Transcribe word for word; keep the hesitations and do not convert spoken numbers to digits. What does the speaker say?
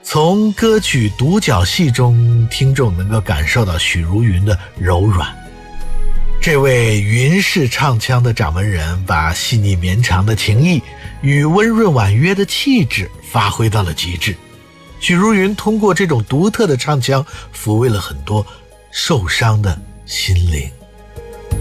从歌曲《独角戏》中，听众能够感受到许茹芸的柔软。这位云式唱腔的掌门人，把细腻绵长的情意与温润婉约的气质发挥到了极致。许茹芸通过这种独特的唱腔，抚慰了很多受伤的心灵。